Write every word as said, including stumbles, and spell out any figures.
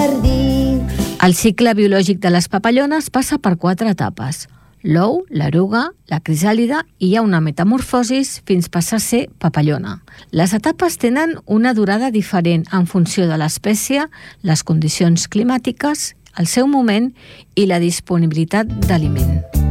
jardí. El cicle biològic de les papallones passa per quatre etapes. L'ou, l'eruga, la crisàlide i hi ha una metamorfosis fins passar a ser papallona. Les etapes tenen una durada diferent en funció de l'espècie, les condicions climàtiques, el seu moment i la disponibilitat d'aliment.